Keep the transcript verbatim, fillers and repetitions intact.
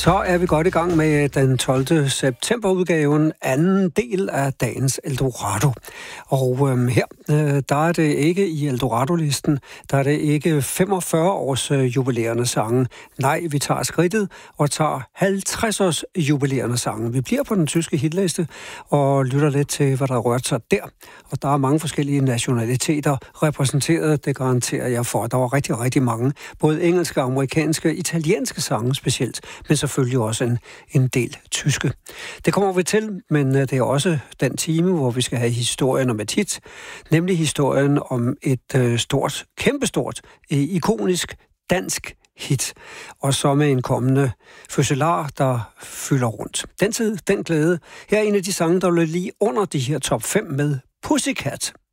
Så er vi godt i gang med den tolvte september-udgaven, anden del af dagens Eldorado. Og øhm, her, øh, der er det ikke i Eldorado-listen, der er det ikke femogfyrre års øh, jubilerende sange. Nej, vi tager skridtet og tager halvtreds års jubilerende sange. Vi bliver på den tyske hitliste og lytter lidt til, hvad der rørte sig der. Og der er mange forskellige nationaliteter repræsenteret, det garanterer jeg for. Der var rigtig, rigtig mange, både engelske, amerikanske, italienske sange specielt, men selvfølgelig også en, en del tyske. Det kommer vi til, men det er også den time, hvor vi skal have historien om et hit, nemlig historien om et øh, stort, kæmpestort, øh, ikonisk dansk hit, og så med en kommende fødselar, der fylder rundt. Den tid, den glæde. Her er en af de sange, der lød lige under de her top fem med Pussycat.